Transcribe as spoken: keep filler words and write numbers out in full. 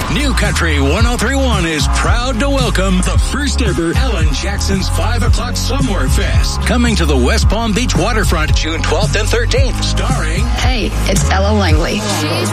New Country one oh three point one is proud to welcome the first ever Ellen Jackson's five o'clock Somewhere Fest, coming to the West Palm Beach waterfront June twelfth and thirteenth, starring... Hey, it's Ella Langley.